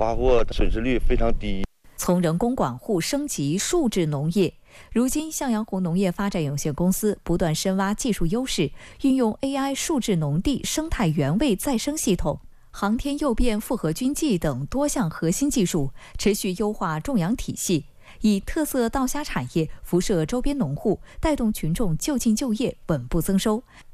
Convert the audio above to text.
发货损失率非常低。 从人工管护升级数字农业，如今向阳湖农业发展有限公司不断深挖技术优势，运用 AI 数字农地生态原位再生系统、航天诱变复合菌剂等多项核心技术，持续优化种养体系，以特色稻虾产业辐射周边农户，带动群众就近就业，稳步增收。